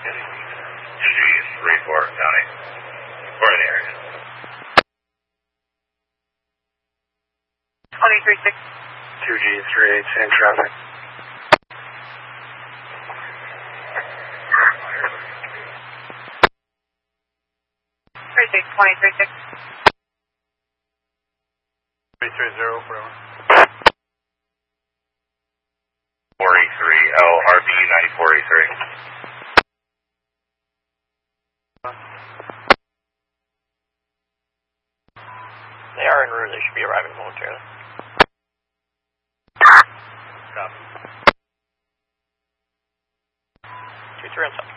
2G34 County. We're in the area. 236. 2G38, same traffic. Thursday, 2036. 330 for over. 483, RB 9483. They are en route. They should be arriving momentarily. Copy. 23 on top.